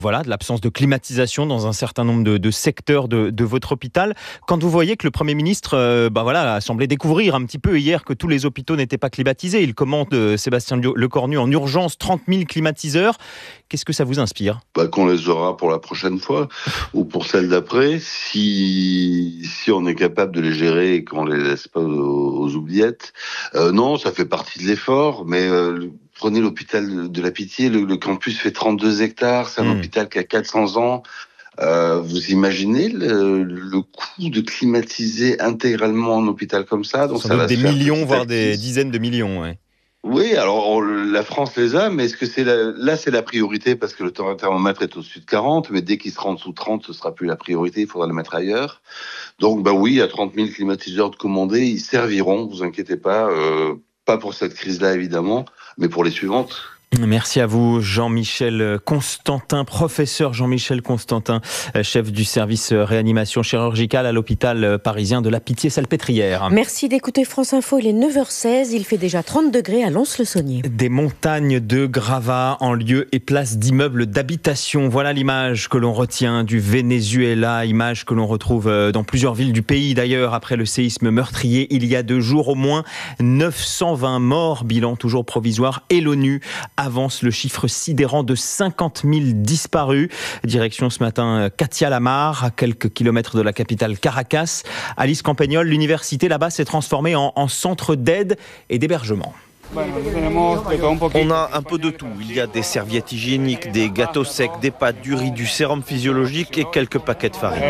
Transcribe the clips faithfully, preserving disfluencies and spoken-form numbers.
Voilà, de l'absence de climatisation dans un certain nombre de, de secteurs de, de votre hôpital. Quand vous voyez que le Premier ministre euh, bah voilà, a semblé découvrir un petit peu hier que tous les hôpitaux n'étaient pas climatisés, il commande, euh, Sébastien Lecornu, en urgence trente mille climatiseurs. Qu'est-ce que ça vous inspire ? Bah, qu'on les aura pour la prochaine fois ou pour celle d'après, si, si on est capable de les gérer et qu'on les laisse pas aux, aux oubliettes. Euh, non, ça fait partie de l'effort, mais... Euh, Prenez l'hôpital de la Pitié, le, le campus fait trente-deux hectares, c'est un mmh. hôpital qui a quatre cents ans. Euh, vous imaginez le, le coût de climatiser intégralement un hôpital comme ça ? Donc ça ça va des se faire millions, voire des dizaines de millions. Ouais. Oui, alors on, la France les a, mais est-ce que c'est la, là c'est la priorité parce que le thermomètre est au-dessus de quarante, mais dès qu'il sera en dessous de trente, ce sera plus la priorité, il faudra le mettre ailleurs. Donc bah oui, il y a trente mille climatiseurs de commandés, ils serviront, vous inquiétez pas. Euh, Pas pour cette crise-là, évidemment, mais pour les suivantes. Merci à vous, Jean-Michel Constantin, professeur Jean-Michel Constantin, chef du service réanimation chirurgicale à l'hôpital parisien de la Pitié-Salpêtrière. Merci d'écouter France Info, il est neuf heures seize, il fait déjà trente degrés à Lons-le-Saunier. Des montagnes de gravats en lieu et place d'immeubles d'habitation. Voilà l'image que l'on retient du Venezuela, image que l'on retrouve dans plusieurs villes du pays d'ailleurs après le séisme meurtrier il y a deux jours. Au moins neuf cent vingt morts, bilan toujours provisoire, et l'ONU avance le chiffre sidérant de cinquante mille disparus. Direction ce matin Catia-la-Mar, à quelques kilomètres de la capitale Caracas. Alice Campagnol, l'université là-bas s'est transformée en, en centre d'aide et d'hébergement. On a un peu de tout. Il y a des serviettes hygiéniques, des gâteaux secs, des pâtes, du riz, du sérum physiologique et quelques paquets de farine.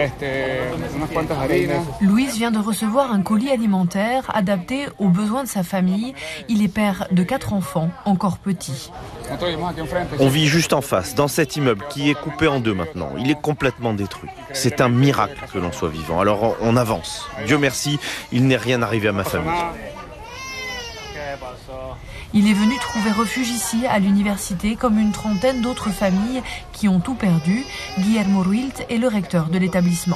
Louise vient de recevoir un colis alimentaire adapté aux besoins de sa famille. Il est père de quatre enfants, encore petits. On vit juste en face, dans cet immeuble qui est coupé en deux maintenant. Il est complètement détruit. C'est un miracle que l'on soit vivant. Alors on avance. Dieu merci, il n'est rien arrivé à ma famille. Il est venu trouver refuge ici, à l'université, comme une trentaine d'autres familles qui ont tout perdu. Guillermo Ruilt est le recteur de l'établissement.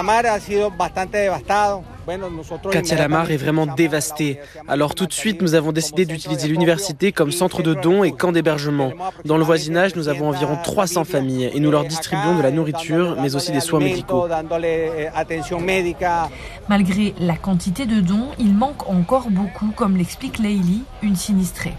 Catia-la-Mar est vraiment dévastée. Alors tout de suite, nous avons décidé d'utiliser l'université comme centre de dons et camp d'hébergement. Dans le voisinage, nous avons environ trois cents familles et nous leur distribuons de la nourriture, mais aussi des soins médicaux. Malgré la quantité de dons, il manque encore beaucoup, comme l'explique Leili, une sinistrée.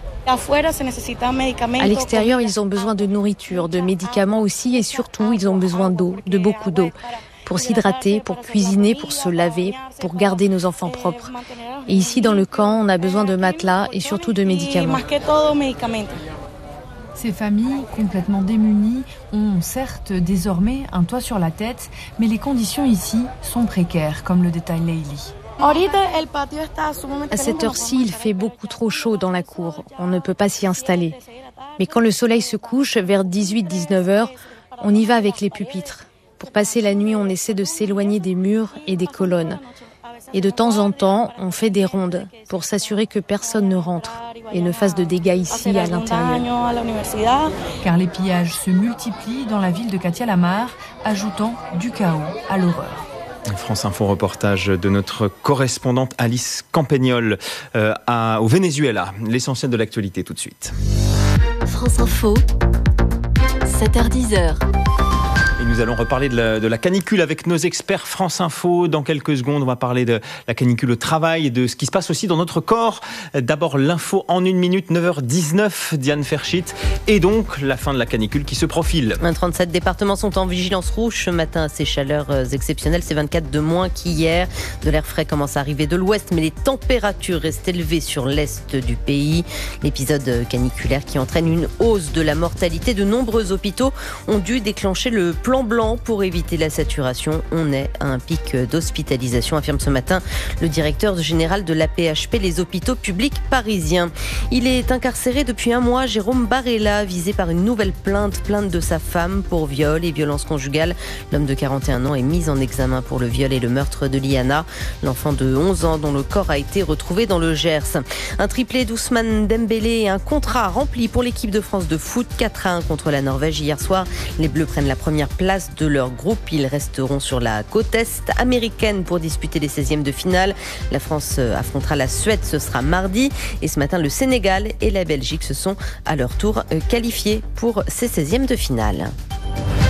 À l'extérieur, ils ont besoin de nourriture, de médicaments aussi et surtout, ils ont besoin d'eau, de beaucoup d'eau. Pour s'hydrater, pour cuisiner, pour se laver, pour garder nos enfants propres. Et ici, dans le camp, on a besoin de matelas et surtout de médicaments. Ces familles, complètement démunies, ont certes désormais un toit sur la tête, mais les conditions ici sont précaires, comme le détaille Leili. À cette heure-ci, il fait beaucoup trop chaud dans la cour. On ne peut pas s'y installer. Mais quand le soleil se couche, vers dix-huit à dix-neuf heures, on y va avec les pupitres. Pour passer la nuit, on essaie de s'éloigner des murs et des colonnes. Et de temps en temps, on fait des rondes pour s'assurer que personne ne rentre et ne fasse de dégâts ici à l'intérieur. Car les pillages se multiplient dans la ville de Catia-la-Mar, ajoutant du chaos à l'horreur. France Info reportage de notre correspondante Alice Campagnol euh, à, au Venezuela. L'essentiel de l'actualité tout de suite. France Info, sept heures dix. Et nous allons reparler de la, de la canicule avec nos experts France Info. Dans quelques secondes, on va parler de la canicule au travail et de ce qui se passe aussi dans notre corps. D'abord, l'info en une minute, neuf heures dix-neuf, Diane Ferschit. Et donc, la fin de la canicule qui se profile. trente-sept départements sont en vigilance rouge ce matin. Ces chaleurs exceptionnelles, c'est vingt-quatre de moins qu'hier. De l'air frais commence à arriver de l'ouest, mais les températures restent élevées sur l'est du pays. L'épisode caniculaire qui entraîne une hausse de la mortalité. De nombreux hôpitaux ont dû déclencher le plan blanc pour éviter la saturation. On est à un pic d'hospitalisation, affirme ce matin le directeur général de l'A P H P, les hôpitaux publics parisiens. Il est incarcéré depuis un mois. Jérôme Barella, visé par une nouvelle plainte, plainte de sa femme pour viol et violence conjugale. L'homme de quarante et un ans est mis en examen pour le viol et le meurtre de Liana, l'enfant de onze ans dont le corps a été retrouvé dans le Gers. Un triplé d'Ousmane Dembélé et un contrat rempli pour l'équipe de France de foot, quatre à un contre la Norvège hier soir. Les Bleus prennent la première place de leur groupe. Ils resteront sur la côte est américaine pour disputer les seizièmes de finale. La France affrontera la Suède, ce sera mardi. Et ce matin, le Sénégal et la Belgique se sont à leur tour qualifiés pour ces seizièmes de finale.